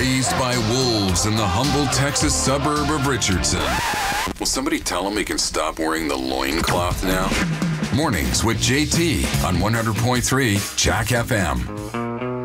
Raised by wolves in the humble Texas suburb of Richardson. Will somebody tell him he can stop wearing the loincloth now? Mornings with JT on 100.3 Jack FM.